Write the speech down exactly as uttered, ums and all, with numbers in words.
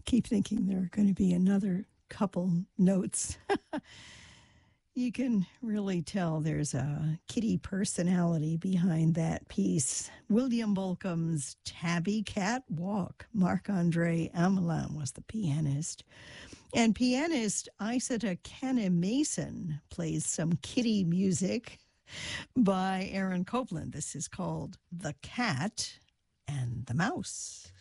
keep thinking there are going to be another couple notes. You can really tell there's a Kitty personality behind that piece. William Bolcom's Tabby Cat Walk. Marc-Andre Amelin was the pianist. And pianist Isata Kane-Mason plays some kitty music by Aaron Copland. This is called The Cat and the Mouse.